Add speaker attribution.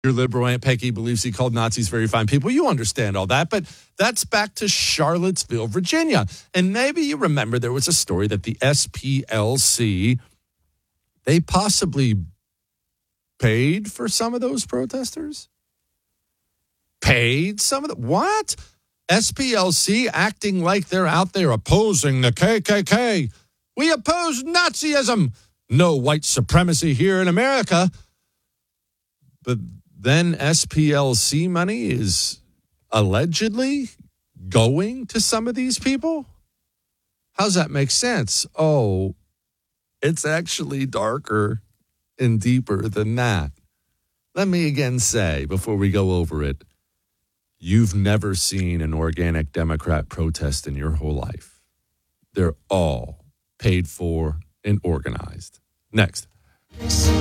Speaker 1: Your liberal Aunt Peggy believes he called Nazis very fine people. You understand all that, but that's back to Charlottesville, Virginia. And maybe you remember there was a story that the SPLC, they possibly paid for some of those protesters? Paid some of them? What? SPLC acting like they're out there opposing the KKK. We oppose Nazism. No white supremacy here in America. But then SPLC money is allegedly going to some of these people? How's that make sense? Oh, it's actually darker and deeper than that. Let me again say, before we go over it, you've never seen an organic Democrat protest in your whole life. They're all paid for and organized. Next.